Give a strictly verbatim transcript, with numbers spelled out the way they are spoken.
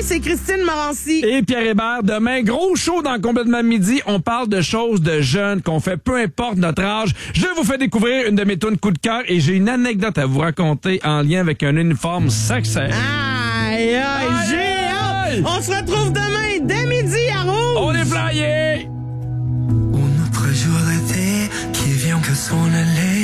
c'est Christine Morancy. Et Pierre Hébert. Demain, gros show dans Complètement Midi. On parle de choses de jeunes qu'on fait peu importe notre âge. Je vous fais découvrir une de mes tunes coup de cœur et j'ai une anecdote à vous raconter en lien avec un uniforme sexy. Aïe, aïe, j'ai hâte. On se retrouve demain.